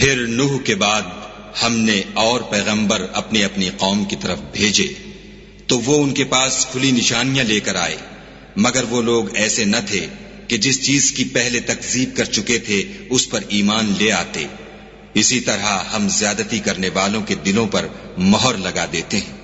फिर नूह के बाद हमने और पैगंबर अपनी अपनी कौम की तरफ भेजे, तो वो उनके पास खुली निशानियां लेकर आए, मगर वो लोग ऐसे न थे कि जिस चीज की पहले तकजीब कर चुके थे उस पर ईमान ले आते। इसी तरह हम ज्यादती करने वालों के दिलों पर मोहर लगा देते हैं।